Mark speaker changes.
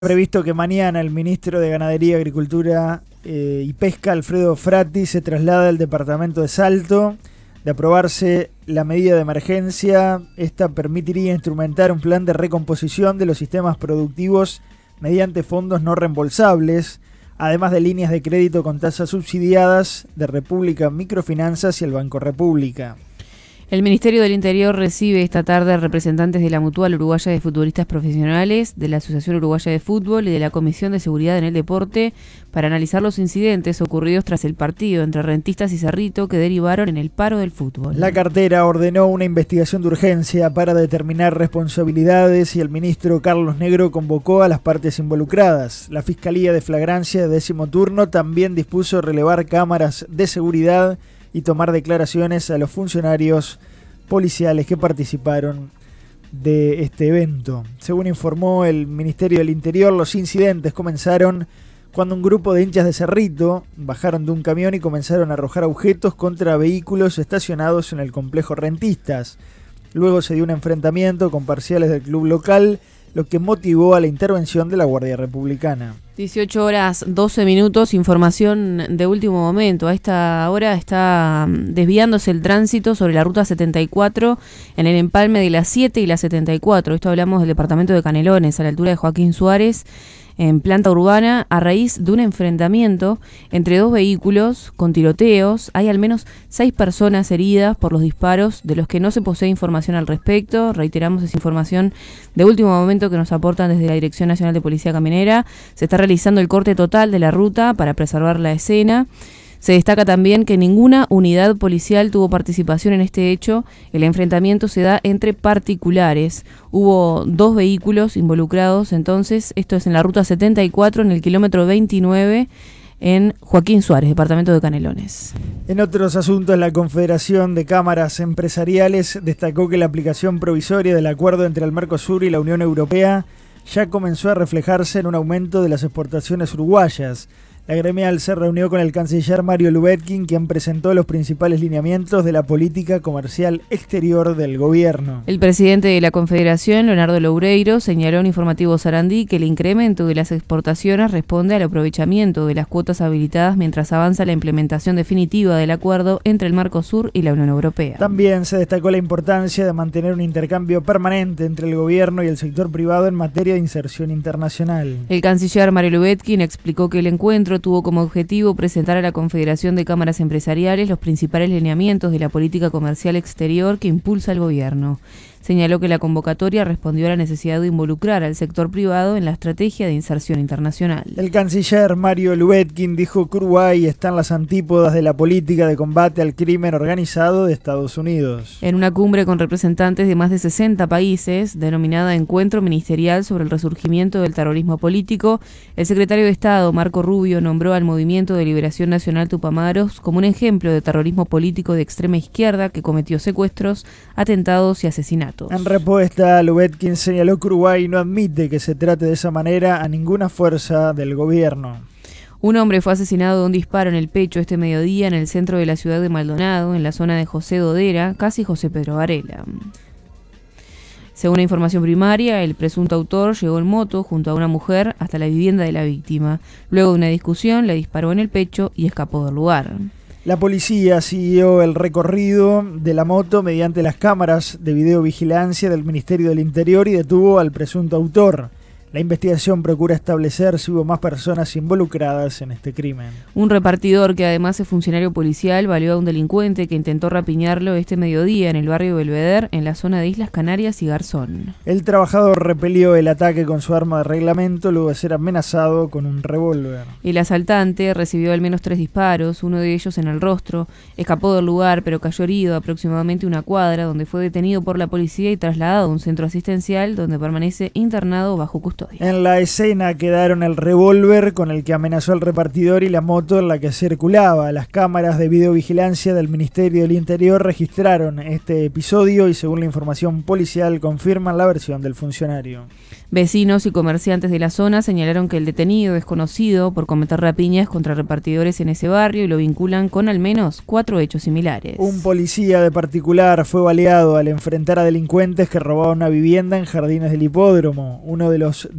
Speaker 1: Previsto que mañana el ministro de Ganadería, Agricultura y Pesca, Alfredo Fratti, se traslada al departamento de Salto. De aprobarse la medida de emergencia, esta permitiría instrumentar un plan de recomposición de los sistemas productivos mediante fondos no reembolsables, además de líneas de crédito con tasas subsidiadas de República Microfinanzas y el Banco República.
Speaker 2: El Ministerio del Interior recibe esta tarde representantes de la Mutual Uruguaya de Futbolistas Profesionales, de la Asociación Uruguaya de Fútbol y de la Comisión de Seguridad en el Deporte para analizar los incidentes ocurridos tras el partido entre Rentistas y Cerrito que derivaron en el paro del fútbol.
Speaker 1: La cartera ordenó una investigación de urgencia para determinar responsabilidades y el ministro Carlos Negro convocó a las partes involucradas. La Fiscalía de Flagrancia de 10º turno también dispuso relevar cámaras de seguridad y tomar declaraciones a los funcionarios policiales que participaron de este evento. Según informó el Ministerio del Interior, los incidentes comenzaron cuando un grupo de hinchas de Cerrito bajaron de un camión y comenzaron a arrojar objetos contra vehículos estacionados en el complejo Rentistas. Luego se dio un enfrentamiento con parciales del club local, lo que motivó a la intervención de la Guardia Republicana.
Speaker 2: 18 horas 12 minutos, información de último momento. A esta hora está desviándose el tránsito sobre la ruta 74 en el empalme de la 7 y la 74. Esto hablamos del departamento de Canelones, a la altura de Joaquín Suárez, en planta urbana, a raíz de un enfrentamiento entre dos vehículos con tiroteos. Hay al menos 6 personas heridas por los disparos, de los que no se posee información al respecto. Reiteramos, esa información de último momento que nos aportan desde la Dirección Nacional de Policía Caminera. Se está realizando el corte total de la ruta para preservar la escena. Se destaca también que ninguna unidad policial tuvo participación en este hecho. El enfrentamiento se da entre particulares. Hubo 2 vehículos involucrados, entonces, esto es en la ruta 74, en el kilómetro 29, en Joaquín Suárez, departamento de Canelones.
Speaker 1: En otros asuntos, la Confederación de Cámaras Empresariales destacó que la aplicación provisoria del acuerdo entre el Mercosur y la Unión Europea ya comenzó a reflejarse en un aumento de las exportaciones uruguayas. La gremial se reunió con el canciller Mario Lubetkin, quien presentó los principales lineamientos de la política comercial exterior del gobierno.
Speaker 2: El presidente de la Confederación, Leonardo Loureiro, señaló en Informativo Sarandí que el incremento de las exportaciones responde al aprovechamiento de las cuotas habilitadas mientras avanza la implementación definitiva del acuerdo entre el Mercosur y la Unión Europea.
Speaker 1: También se destacó la importancia de mantener un intercambio permanente entre el gobierno y el sector privado en materia de inserción internacional.
Speaker 2: El canciller Mario Lubetkin explicó que el encuentro tuvo como objetivo presentar a la Confederación de Cámaras Empresariales los principales lineamientos de la política comercial exterior que impulsa el gobierno. Señaló que la convocatoria respondió a la necesidad de involucrar al sector privado en la estrategia de inserción internacional.
Speaker 1: El canciller Mario Lubetkin dijo que Uruguay está en las antípodas de la política de combate al crimen organizado de Estados Unidos.
Speaker 2: En una cumbre con representantes de más de 60 países, denominada Encuentro Ministerial sobre el Resurgimiento del Terrorismo Político, el secretario de Estado, Marco Rubio, nombró al Movimiento de Liberación Nacional Tupamaros como un ejemplo de terrorismo político de extrema izquierda que cometió secuestros, atentados y asesinatos.
Speaker 1: En respuesta, Lubetkin señaló que Uruguay no admite que se trate de esa manera a ninguna fuerza del gobierno.
Speaker 2: Un hombre fue asesinado de un disparo en el pecho este mediodía en el centro de la ciudad de Maldonado, en la zona de José Dodera, casi José Pedro Varela. Según la información primaria, el presunto autor llegó en moto junto a una mujer hasta la vivienda de la víctima. Luego de una discusión, le disparó en el pecho y escapó del lugar.
Speaker 1: La policía siguió el recorrido de la moto mediante las cámaras de videovigilancia del Ministerio del Interior y detuvo al presunto autor. La investigación procura establecer si hubo más personas involucradas en este crimen.
Speaker 2: Un repartidor, que además es funcionario policial, valió a un delincuente que intentó rapiñarlo este mediodía en el barrio Belvedere, en la zona de Islas Canarias y Garzón.
Speaker 1: El trabajador repelió el ataque con su arma de reglamento luego de ser amenazado con un revólver.
Speaker 2: El asaltante recibió al menos 3 disparos, uno de ellos en el rostro. Escapó del lugar, pero cayó herido a aproximadamente una cuadra, donde fue detenido por la policía y trasladado a un centro asistencial, donde permanece internado bajo custodia.
Speaker 1: En la escena quedaron el revólver con el que amenazó al repartidor y la moto en la que circulaba. Las cámaras de videovigilancia del Ministerio del Interior registraron este episodio y, según la información policial, confirman la versión del funcionario.
Speaker 2: Vecinos y comerciantes de la zona señalaron que el detenido es conocido por cometer rapiñas contra repartidores en ese barrio y lo vinculan con al menos 4 hechos similares.
Speaker 1: Un policía de particular fue baleado al enfrentar a delincuentes que robaban una vivienda en Jardines del Hipódromo. Uno de los